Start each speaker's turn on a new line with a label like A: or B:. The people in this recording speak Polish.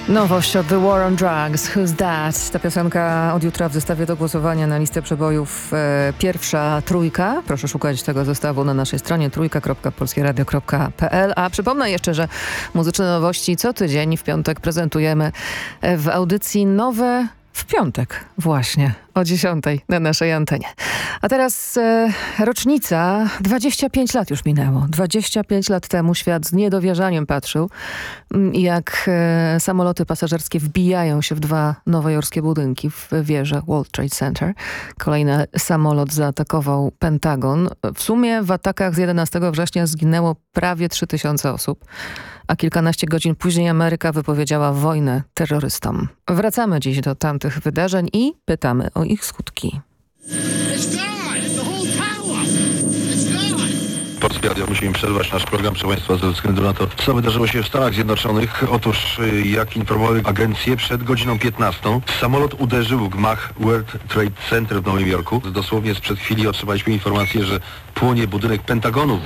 A: Nowość od The War on Drugs, Who's That? Ta piosenka od jutra w zestawie do głosowania na listę przebojów pierwsza trójka. Proszę szukać tego zestawu na naszej stronie trójka.polskieradio.pl. A przypomnę jeszcze, że muzyczne nowości co tydzień w piątek prezentujemy w audycji nowe w piątek właśnie o 10 na naszej antenie. A teraz rocznica, 25 lat już minęło. 25 lat temu świat z niedowierzaniem patrzył, jak samoloty pasażerskie wbijają się w dwa nowojorskie budynki w wieżę World Trade Center. Kolejny samolot zaatakował Pentagon. W sumie w atakach z 11 września zginęło prawie 3000 osób. A kilkanaście godzin później Ameryka wypowiedziała wojnę terrorystom. Wracamy dziś do tamtych wydarzeń i pytamy o ich skutki.
B: Polskie Radio musimy przerwać nasz program, proszę Państwa, ze względu na to, co wydarzyło się w Stanach Zjednoczonych. Otóż, jak informowały agencje, przed godziną 15 samolot uderzył w gmach World Trade Center w Nowym Jorku. Dosłownie sprzed chwili otrzymaliśmy informację, że płonie budynek Pentagonu